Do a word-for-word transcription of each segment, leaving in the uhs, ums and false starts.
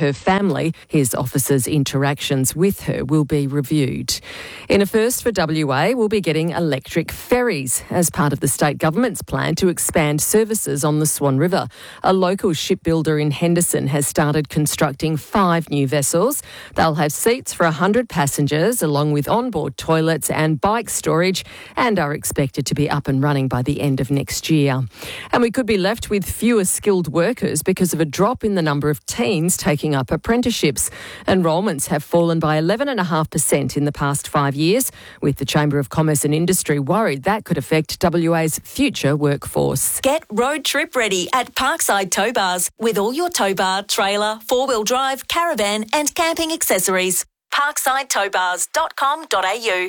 her family. His officer's interactions with her will be reviewed. In a first for W A, we'll be getting electric ferries as part of the state government's plan to expand services on the Swan River. A local shipbuilder in Henderson has started constructing five new vessels. They'll have seats for one hundred passengers along with onboard toilets and bike storage and are expected to be up and running by the end of next year. And we could be left with fewer skilled workers because of a drop in the number of teens taking up apprenticeships. Enrolments have fallen by eleven point five percent in the past five years, with the Chamber of Commerce and Industry worried that could affect W A's future workforce. Get road trip ready at Parkside Tow Bars with all your tow bar, trailer, four-wheel drive, caravan and camping accessories. parkside tow bars dot com dot a u.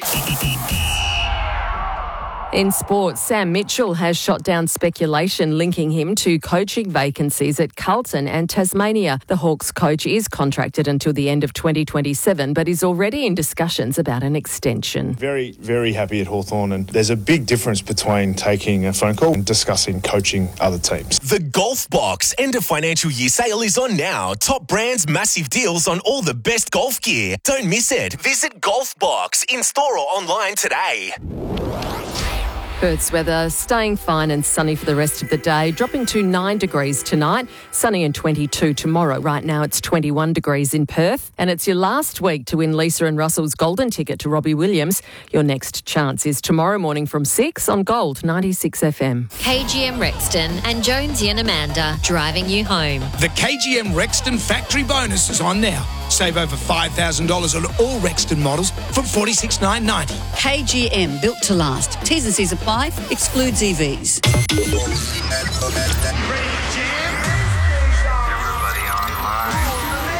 In sports, Sam Mitchell has shot down speculation linking him to coaching vacancies at Carlton and Tasmania. The Hawks coach is contracted until the end of twenty twenty-seven, but is already in discussions about an extension. Very, very happy at Hawthorn, and there's a big difference between taking a phone call and discussing coaching other teams. The Golf Box end of financial year sale is on now. Top brands, massive deals on all the best golf gear. Don't miss it. Visit Golf Box in store or online today. Perth's weather staying fine and sunny for the rest of the day, dropping to nine degrees tonight, sunny and twenty-two tomorrow. Right now it's twenty-one degrees in Perth, and it's your last week to win Lisa and Russell's golden ticket to Robbie Williams. Your next chance is tomorrow morning from six on Gold ninety-six F M. K G M Rexton and Jonesy and Amanda driving you home. The K G M Rexton factory bonus is on now. Save over five thousand dollars on all Rexton models from forty-six thousand nine hundred ninety dollars. K G M, built to last. T's and C's apply. Excludes E Vs. Everybody online.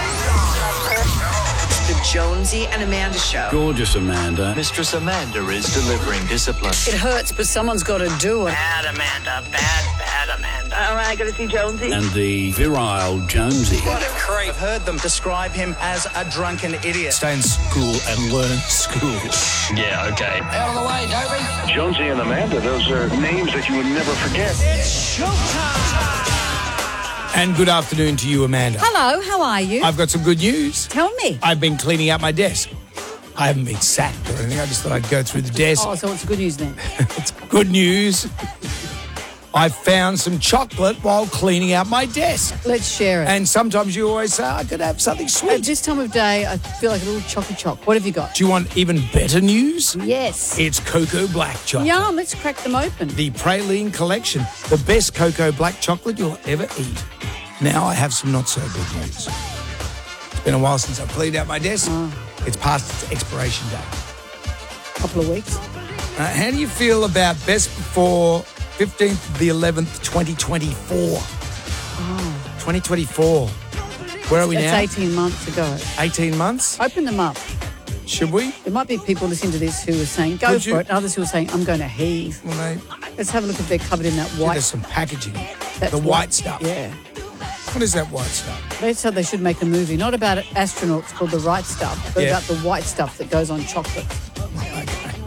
The Jonesy and Amanda Show. Gorgeous Amanda. Mistress Amanda is delivering discipline. It hurts, but someone's got to do it. Bad Amanda. Bad, bad Amanda. All right, got to see Jonesy. And the virile Jonesy. What a creep. I've heard them describe him as a drunken idiot. Stay in school and learn school. Yeah, okay. Out of the way, Dopey. Jonesy and Amanda, those are names that you would never forget. It's showtime. And good afternoon to you, Amanda. Hello, how are you? I've got some good news. Tell me. I've been cleaning out my desk. I haven't been sacked or anything. I just thought I'd go through the desk. Oh, so it's good news then. It's good news. I found some chocolate while cleaning out my desk. Let's share it. And sometimes you always say, I could have something sweet. At this time of day, I feel like a little chocolate choc. What have you got? Do you want even better news? Yes. It's Cocoa Black Chocolate. Yum, let's crack them open. The Praline Collection. The best Cocoa Black Chocolate you'll ever eat. Now I have some not so good news. It's been a while since I've cleaned out my desk. Oh. It's past its expiration date. Couple of weeks. Uh, how do you feel about best before fifteenth of the eleventh, twenty twenty-four? Oh. twenty twenty-four. Where are we That's now? eighteen months ago. eighteen months? Open them up. Should we? There might be people listening to this who are saying, go Would for you? it, and others who are saying, I'm going to heave. Well, they, Let's have a look if they're covered in that yeah, white. there's some packaging. That's the white stuff. Yeah. What is that white stuff? That's how they should make a movie. Not about astronauts called The Right Stuff, but Yeah. about the white stuff that goes on chocolate. Okay.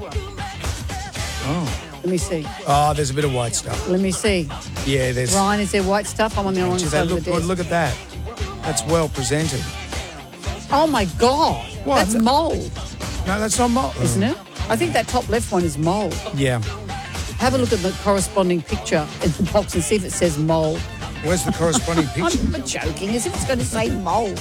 Oh. Let me see. Oh, there's a bit of white stuff. Let me see. Yeah, there's... Ryan, is there white stuff? I'm on the wrong Gee, side look, of the desk. look at that. That's well presented. Oh, my God. What? That's mould, No, that's not mold. isn't it? I think that top left one is mould. Yeah. Have a look at the corresponding picture in the box and see if it says mould. Where's the corresponding picture? I'm not joking, as if it's going to say mould.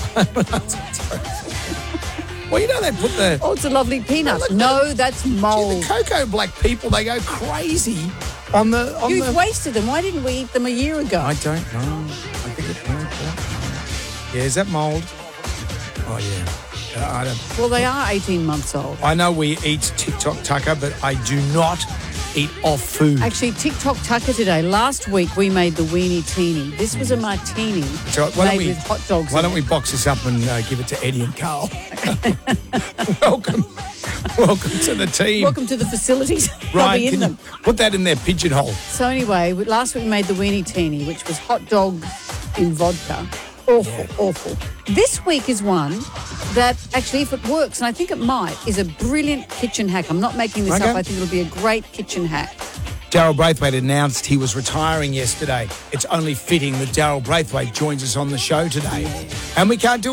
Well, you know they put the... Oh, it's a lovely peanut. No, that's Gee, mould. the cocoa black people, they go crazy on the... On You've the... wasted them. Why didn't we eat them a year ago? I don't know. I think it... Yeah, is that mould? Oh, yeah. Uh, I don't... Well, they are eighteen months old. I know we eat TikTok tucker, but I do not eat off food. Actually, TikTok Tucker today. Last week we made the weenie teeny. This was a martini So why don't made we, with hot dogs. Why in don't we it. box this up and uh, give it to Eddie and Carl? Welcome. Welcome to the team. Welcome to the facilities. I'll be Ryan, in can them. you put that in their pigeonhole? So anyway, we- last week we made the weenie teeny, which was hot dog in vodka. Awful, Yeah. awful. This week is one that actually, if it works, and I think it might, is a brilliant kitchen hack. I'm not making this Okay. up. I think it'll be a great kitchen hack. Daryl Braithwaite announced he was retiring yesterday. It's only fitting that Daryl Braithwaite joins us on the show today. And we can't do